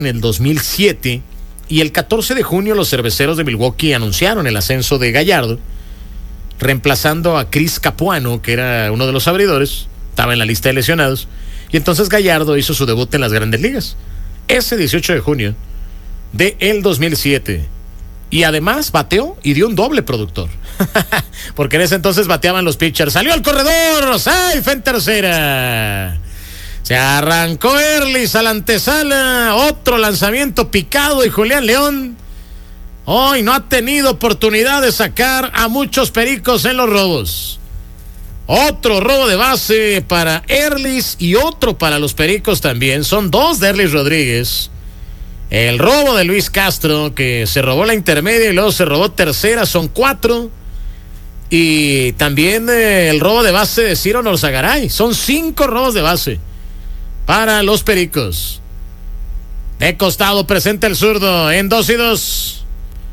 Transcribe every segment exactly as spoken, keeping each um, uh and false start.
en el dos mil siete y el catorce de junio los cerveceros de Milwaukee anunciaron el ascenso de Gallardo, reemplazando a Chris Capuano, que era uno de los abridores, estaba en la lista de lesionados, y entonces Gallardo hizo su debut en las Grandes Ligas, ese dieciocho de junio de el dos mil siete, y además bateó y dio un doble productor, porque en ese entonces bateaban los pitchers. Salió al corredor, safe en tercera. Se arrancó Erlis a la antesala, otro lanzamiento picado y Julián León hoy no ha tenido oportunidad de sacar a muchos pericos en los robos. Otro robo de base para Erlis y otro para los pericos también. Son dos de Erlis Rodríguez. El robo de Luis Castro, que se robó la intermedia y luego se robó tercera, son cuatro. Y también eh, el robo de base de Ciro Norzagaray. Son cinco robos de base para los pericos. De costado presenta el zurdo en dos y dos.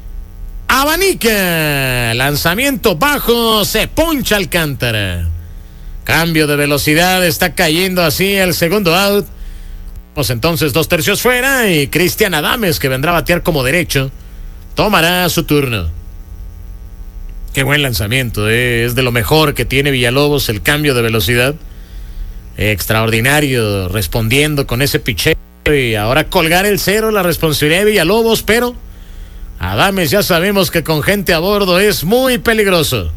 Abanica. Lanzamiento bajo. Se poncha Alcántara. Cambio de velocidad. Está cayendo así el segundo out. Pues entonces dos tercios fuera. Y Cristian Adames, que vendrá a batear como derecho, tomará su turno. Qué buen lanzamiento, ¿eh? Es de lo mejor que tiene Villalobos, el cambio de velocidad. Extraordinario, respondiendo con ese picheo. Y ahora colgar el cero, la responsabilidad de Villalobos, pero Adames ya sabemos que con gente a bordo es muy peligroso.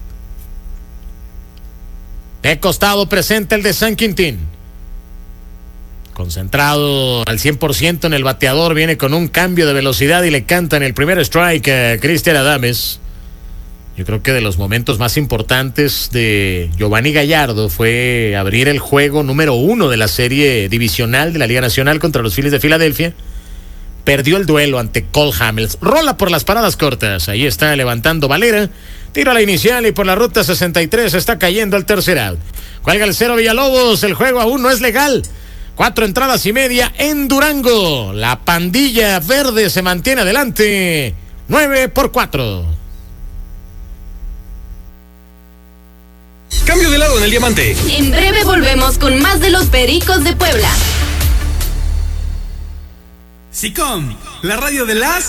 De costado presenta el de San Quintín. Concentrado al cien por ciento en el bateador, viene con un cambio de velocidad y le cantan el primer strike a Cristian Adames. Yo creo que de los momentos más importantes de Giovanny Gallardo fue abrir el juego número uno de la serie divisional de la Liga Nacional contra los Phillies de Filadelfia. Perdió el duelo ante Cole Hamels. Rola por las paradas cortas. Ahí está levantando Valera. Tira la inicial y por la ruta sesenta y tres está cayendo el tercer out. Cuelga el cero Villalobos. El juego aún no es legal. Cuatro entradas y media en Durango. La pandilla verde se mantiene adelante. Nueve por cuatro. Cambio de lado en el diamante. En breve volvemos con más de los Pericos de Puebla. SICOM, la radio de las